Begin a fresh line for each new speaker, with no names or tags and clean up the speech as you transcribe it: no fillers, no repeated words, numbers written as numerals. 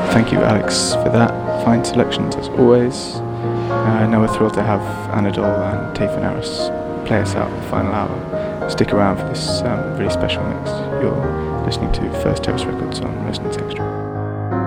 Thank you, Alex, for that. Fine selections as always. Now we're thrilled to have Anadol and Tayfun Aris play us out the final hour. Stick around for this really special mix. You're listening to First Terrace Records on Resonance Extra.